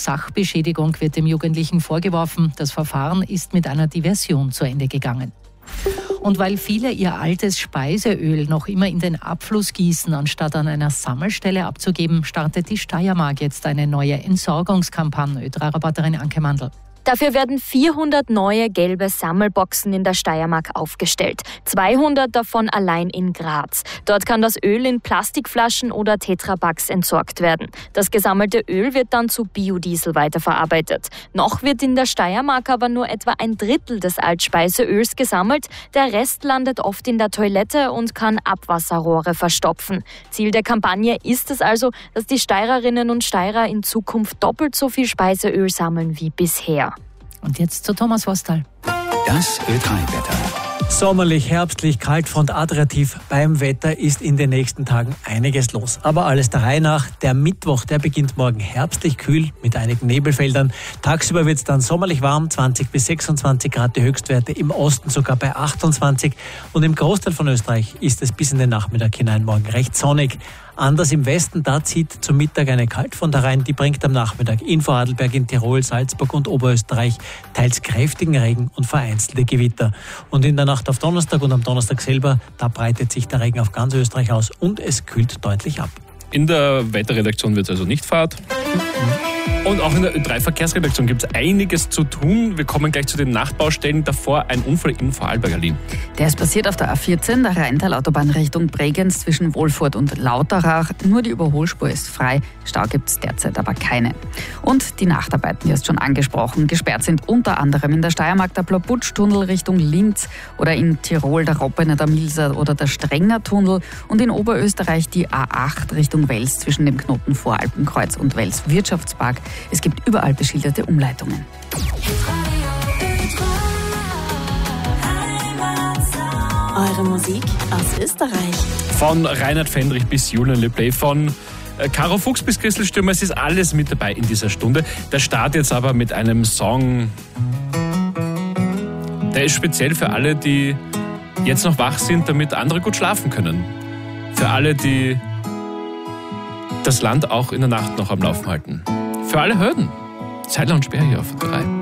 Sachbeschädigung wird dem Jugendlichen vorgeworfen. Das Verfahren ist mit einer Diversion zu Ende gegangen. Und weil viele ihr altes Speiseöl noch immer in den Abfluss gießen, anstatt an einer Sammelstelle abzugeben, startet die Steiermark jetzt eine neue Entsorgungskampagne. Ö3-Reporterin Anke Mandl. Dafür werden 400 neue gelbe Sammelboxen in der Steiermark aufgestellt. 200 davon allein in Graz. Dort kann das Öl in Plastikflaschen oder Tetrapacks entsorgt werden. Das gesammelte Öl wird dann zu Biodiesel weiterverarbeitet. Noch wird in der Steiermark aber nur etwa ein Drittel des Altspeiseöls gesammelt. Der Rest landet oft in der Toilette und kann Abwasserrohre verstopfen. Ziel der Kampagne ist es also, dass die Steirerinnen und Steirer in Zukunft doppelt so viel Speiseöl sammeln wie bisher. Und jetzt zu Thomas Wostal. Das Ö3-Wetter. Sommerlich, herbstlich, Kaltfront, adriativ. Beim Wetter ist in den nächsten Tagen einiges los. Aber alles der Reihe nach. Der Mittwoch, der beginnt morgen herbstlich kühl mit einigen Nebelfeldern. Tagsüber wird es dann sommerlich warm, 20 bis 26 Grad die Höchstwerte. Im Osten sogar bei 28. Und im Großteil von Österreich ist es bis in den Nachmittag hinein morgen recht sonnig. Anders im Westen, da zieht zum Mittag eine Kaltfront herein, die bringt am Nachmittag in Vorarlberg, in Tirol, Salzburg und Oberösterreich teils kräftigen Regen und vereinzelte Gewitter. Und in der Nacht auf Donnerstag und am Donnerstag selber, da breitet sich der Regen auf ganz Österreich aus und es kühlt deutlich ab. In der Wetterredaktion wird es also nicht Fahrt. Und auch in der Ö3-Verkehrsredaktion gibt es einiges zu tun. Wir kommen gleich zu den Nachbaustellen. Davor ein Unfall in Vorarlberg, Aline. Der ist passiert auf der A14, der Rheintalautobahn Richtung Bregenz zwischen Wohlfurt und Lauterach. Nur die Überholspur ist frei. Stau gibt es derzeit aber keine. Und die Nachtarbeiten, die hast schon angesprochen, gesperrt sind unter anderem in der Steiermark der Plabutsch-Tunnel Richtung Linz oder in Tirol der Roppener, der Milser oder der Strengner-Tunnel und in Oberösterreich die A8 Richtung Wels zwischen dem Knoten Voralpenkreuz und Wels Wirtschaftspark. Es gibt überall beschilderte Umleitungen. Eure Musik aus Österreich. Von Reinhard Fendrich bis Julian Leplay, von Caro Fuchs bis Christel Stürmer, es ist alles mit dabei in dieser Stunde. Der Start jetzt aber mit einem Song, der ist speziell für alle, die jetzt noch wach sind, damit andere gut schlafen können. Für alle, die das Land auch in der Nacht noch am Laufen halten. Für alle Hürden. Zeitler und Sperr hier auf 3.